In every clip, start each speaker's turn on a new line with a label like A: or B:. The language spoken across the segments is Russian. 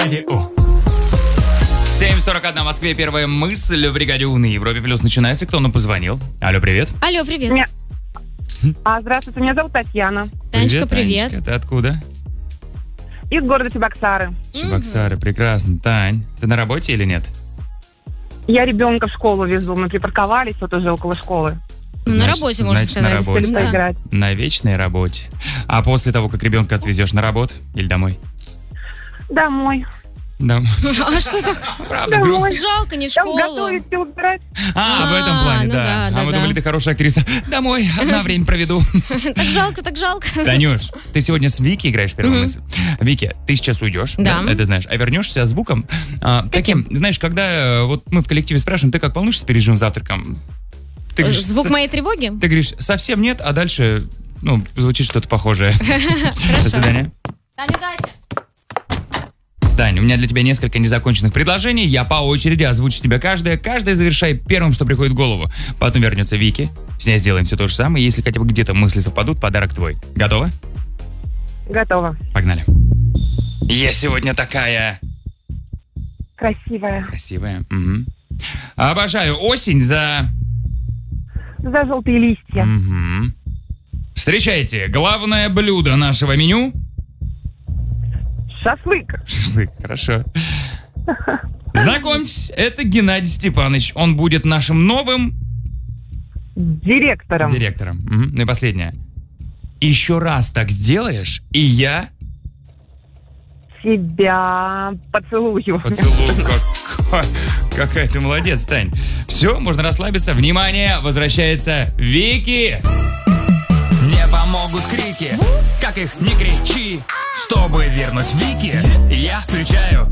A: Радио. 7:41 в Москве. Первая мысль в бригаде У на Европе Плюс начинается. Кто нам позвонил? Алло, привет.
B: Алло, привет.
C: Здравствуйте, меня зовут Татьяна.
B: Танечка, привет.
A: Танечка, ты откуда?
C: Из города Чебоксары.
A: Чебоксары, прекрасно. Тань, ты на работе или нет?
C: Я ребенка в школу везу. Мы припарковались вот уже около школы.
B: На работе, можно
A: значит, на
B: сказать.
A: работе.
C: Будем поиграть.
A: На вечной работе. А после того, как ребенка отвезешь на работу или домой?
C: Домой.
A: Да.
B: А что так?
A: Правда,
C: Домой.
B: Жалко, не в
C: Там
B: школу.
C: готовить и убирать.
A: в этом плане,
B: ну
A: да.
B: да,
A: А мы
B: да.
A: думали, ты хорошая актриса. Домой, одна время проведу.
B: Так жалко, так жалко.
A: Танюш, ты сегодня с Вики играешь в первую мысль. Вики, ты сейчас уйдешь,
B: Да.
A: это знаешь, а вернешься звуком таким, знаешь, когда вот мы в коллективе спрашиваем, ты как волнуешься перед живым завтраком? Ты говоришь,
B: Звук моей тревоги?
A: Ты говоришь, совсем нет, а дальше, звучит что-то похожее. До свидания.
B: Тань, удачи.
A: Тань, у меня для тебя несколько незаконченных предложений. Я по очереди озвучу тебе каждое. Каждое завершай первым, что приходит в голову. Потом вернется Вики. С ней сделаем все то же самое. Если хотя бы где-то мысли совпадут, подарок твой. Готова?
C: Готово.
A: Погнали. Я сегодня такая...
C: Красивая.
A: Красивая. Мгм. Обожаю осень за...
C: За желтые листья.
A: Мгм. Встречайте, главное блюдо нашего меню.
C: Шашлык.
A: Шашлык, хорошо. Знакомьтесь, это Геннадий Степанович. Он будет нашим новым
C: Директором.
A: директором. Мгм. Ну и последнее. Еще раз так сделаешь, и я
C: Тебя поцелую.
A: поцелую. Какая ты молодец, Тань. Все, можно расслабиться. Внимание, возвращается Вики.
D: Не помогут крики, как их не кричи. Чтобы вернуть Вики, я включаю.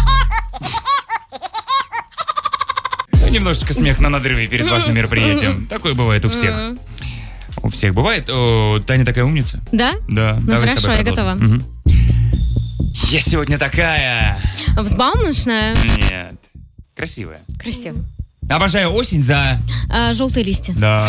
A: Немножечко смех на надрыве перед важным мероприятием. Такое бывает у всех. У всех бывает. О, Таня такая умница.
B: Да?
A: Да.
B: Ну
A: давай с
B: хорошо,
A: тобой
B: я
A: продолжим.
B: готова.
A: Мгм. Я сегодня такая...
B: Взбалмошная.
A: Нет. Красивая.
B: Красиво.
A: Обожаю осень за...
B: Желтые листья.
A: Да.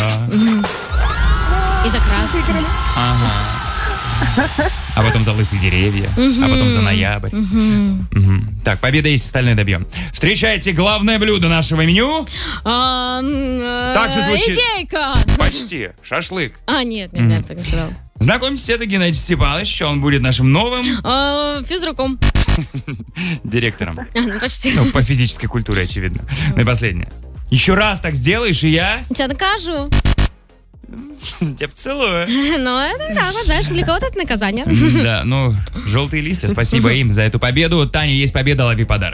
B: И за красные.
A: Ага. А потом за лысые деревья. А потом за ноябрь. Мгм. Так, победа есть, остальное добьем. Встречайте главное блюдо нашего меню. Так же звучит.
B: Идейка.
A: Почти. Шашлык.
B: Нет, я бы так не сказала.
A: Знакомьтесь, это Геннадий Степанович. Он будет нашим новым
B: Физруком.
A: директором.
B: Ну, почти.
A: Ну, по физической культуре, очевидно. Ну и последнее. Еще раз так сделаешь, и я
B: Тебя накажу.
A: тебя поцелую.
B: Ну, это так вот, знаешь, для кого-то это наказание.
A: Да, желтые листья. Спасибо им за эту победу. Таня, есть победа, лови подарок.